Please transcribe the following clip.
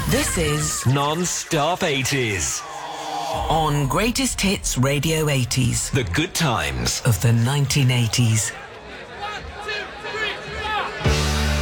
This is Non-Stop 80s. on Greatest Hits Radio 80s The good times. of the 1980s.